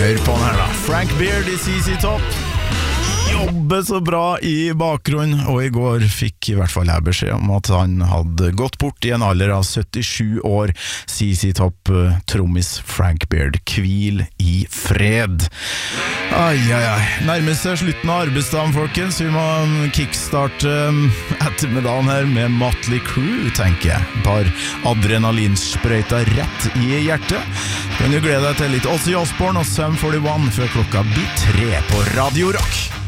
Hør på den her da. Frank Beard i ZZ Top. Jobber så bra i bakgrunnen, og i går fikk i hvert fall jeg beskjed om at han hadde gått bort i en alder av 77 år. ZZ Top, trommis Frank Beard, hvil i fred. Ai, ai, ai. Nærmer seg slutten av arbeidsdagen, folkens. Vi må kickstarte ettermiddagen her med Motley Crue, tenker jeg. Par adrenalinsprøyta rett i hjertet. Kan du glede deg til litt Ozzy Osbourne og Sum 41 før klokka blir 3 på Radio Rock.